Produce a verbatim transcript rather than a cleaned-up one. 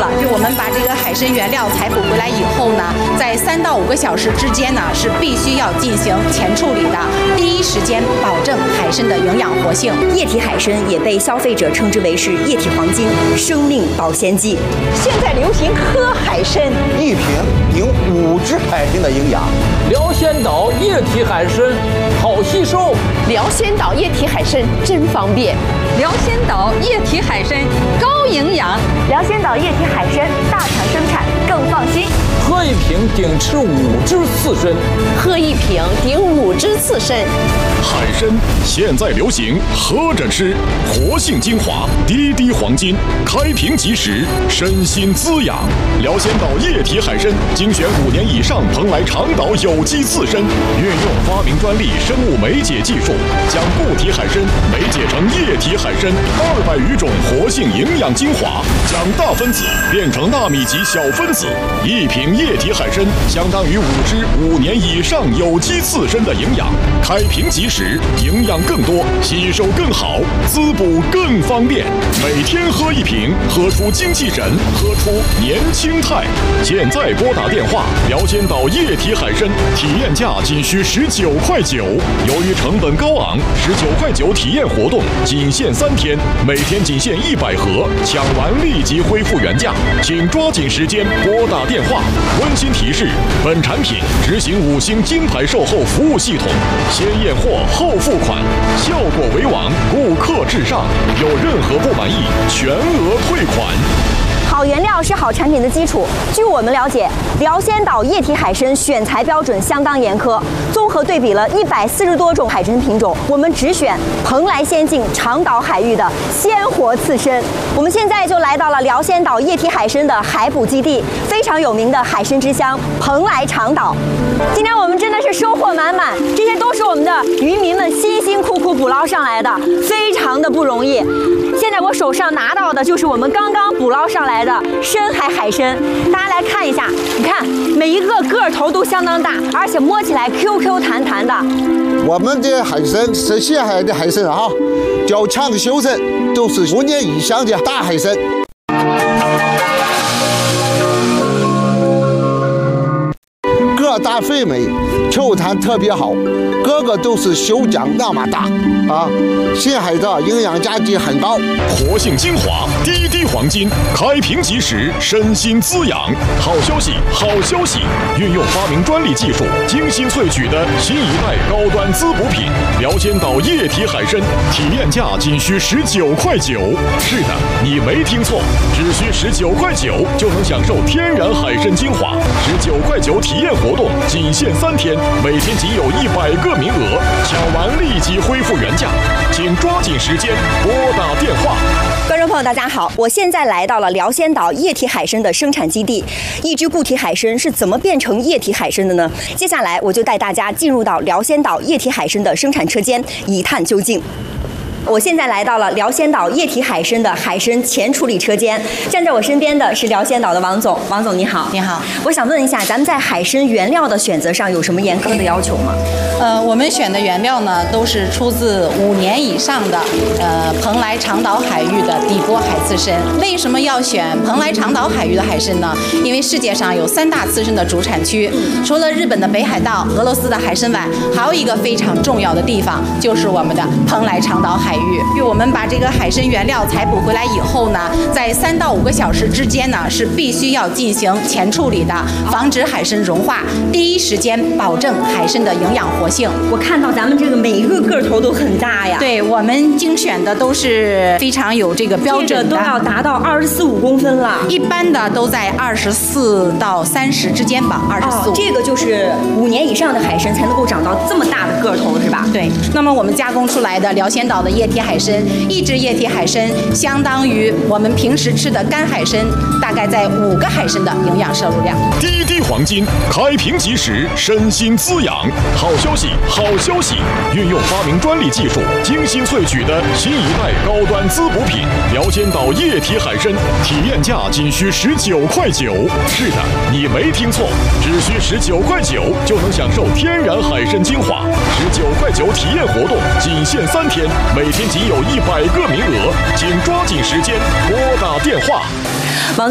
了。我们把这个海参原料采捕回来以后呢，在三到五个小时之间呢，是必须要进行前处理的，第一时间保证海参的营养活性。 液体海参也被消费者称之为是液体黄金、生命保鲜剂。 现在流行喝海参， 一瓶顶五只海参的营养。 辽仙岛液体海参好吸收， 辽仙岛液体海参真方便， 辽仙岛液体海参高营养， 辽仙岛液体海参大厂生产更放心。 喝一瓶顶吃五只刺身， 喝一瓶顶五只刺身。 海参现在流行喝着吃，活性精华，滴滴黄金，开瓶即食，身心滋养。辽仙岛液体海参精选五年以上蓬莱长岛有机刺参，运用发明专利生物酶解技术，将固体海参酶解成液体海参二百余种活性营养精华，将大分子变成纳米级小分子。一瓶液体海参相当于五只五年以上有机刺参的营养，开瓶即食，营养更多，吸收更好，滋补更方便。每天喝一瓶，喝出精气神，喝出年轻态。现在拨打电话，辽仙岛液体海参体验价仅需十九块九。由于成本高昂，十九块九体验活动仅限三天，每天仅限一百盒，抢完立即恢复原价，请抓紧时间拨打电话。温馨提示：本产品执行五星金牌售后服务系统，先验货后付款，效果为王，顾客至上，有任何不满意全额退款。 好原料是好产品的基础。据我们了解，辽仙岛液体海参选材标准相当严苛，综合对比了一百四十多种海参品种，我们只选蓬莱仙境长岛海域的鲜活刺参。我们现在就来到了辽仙岛液体海参的海捕基地，非常有名的海参之乡蓬莱长岛。今天我们真的是收获满满，这些都是我们的渔民们辛辛苦苦捕捞上来的，非常的不容易。现在我手上拿到的就是我们刚刚捕捞上来的深海海参，大家来看一下，你看每一个个头都相当大，而且摸起来 Q Q 弹弹的。 我们的海参是浅海的海参啊，较强修身，都是五年以上的大海参。个大肥美，球弹特别好，个个都是手掌那么大啊！深海的营养价值很高， 活性精华，滴滴黄金，开瓶即食，身心滋养。好消息，好消息！运用发明专利技术，精心萃取的新一代高端滋补品——辽仙岛液体海参，体验价仅需十九块九。是的，你没听错，只需十九块九就能享受天然海参精华。十九块九体验活动仅限三天，每天仅有一百个名额，抢完立即恢复原价，请抓紧时间拨打电话。 观众朋友，大家好，我现在来到了辽仙岛液体海参的生产基地。一只固体海参是怎么变成液体海参的呢？接下来我就带大家进入到辽仙岛液体海参的生产车间，一探究竟。我现在来到了辽仙岛液体海参的海参前处理车间，站在我身边的是辽仙岛的王总。王总你好。 你好。 我想问一下，咱们在海参原料的选择上有什么严苛的要求吗？ 呃，我们选的原料呢，都是出自五年以上的呃蓬莱长岛海域的底波海刺参。为什么要选蓬莱长岛海域的海参呢？因为世界上有三大刺参的主产区，除了日本的北海道、俄罗斯的海参崴，还有一个非常重要的地方，就是我们的蓬莱长岛海域。因为我们把这个海参原料采捕回来以后呢，在三到五个小时之间呢，是必须要进行前处理的，防止海参融化，第一时间保证海参的营养活性。 我看到咱们这个每一个个头都很大呀。 对，我们精选的都是非常有这个标准的， 这个都要达到二十四五公分了。 一般的都在二十四到三十之间吧，二十四。 这个就是五年以上的海参才能够长到这么大的个头，是吧？ 对。那么我们加工出来的辽仙岛的液体海参，一只液体海参相当于我们平时吃的干海参，大概在五个海参的营养摄入量。 滴滴黄金，开瓶即食，身心滋养。好消息，好消息！运用发明专利技术，精心萃取的新一代高端滋补品——辽仙岛液体海参，体验价仅需十九块九。是的，你没听错，只需十九块九就能享受天然海参精华。十九块九体验活动仅限三天，每天仅有一百个名额，请抓紧时间拨打电话。 王